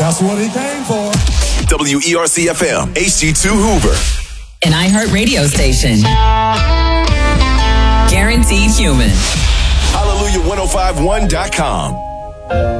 That's what he came for. WERC-FM, HD2 Hoover. An iHeart radio station. Guaranteed human. Hallelujah1051.com.